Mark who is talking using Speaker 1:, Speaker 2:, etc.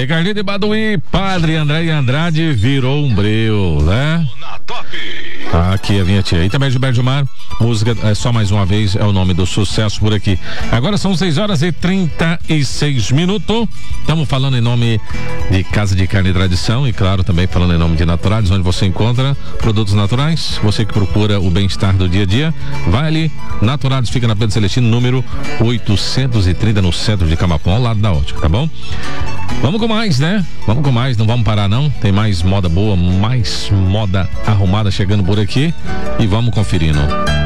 Speaker 1: Aí, Carlinhos de Baduí, Padre André Andrade virou um breu, né?
Speaker 2: Na top.
Speaker 1: Aqui a vinhetinha. E também Gilberto Gilmar, música Só Mais Uma Vez é o nome do sucesso por aqui. Agora são 6h36. Estamos falando em nome de Casa de Carne e Tradição e, claro, também falando em nome de Naturais, onde você encontra produtos naturais. Você que procura o bem-estar do dia a dia, vai ali. Naturais fica na Pedro Celestino, número 830, no centro de Camapão, ao lado da ótica, tá bom? Vamos com mais, né? Vamos com mais, não vamos parar não. Tem mais moda boa, mais moda arrumada chegando por aqui e vamos conferindo.